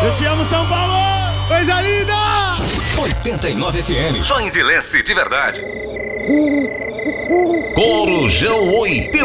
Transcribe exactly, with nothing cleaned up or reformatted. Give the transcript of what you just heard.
Eu te amo, São Paulo! Coisa linda! oitenta e nove F M. Só envelhece de verdade. Corujão oitenta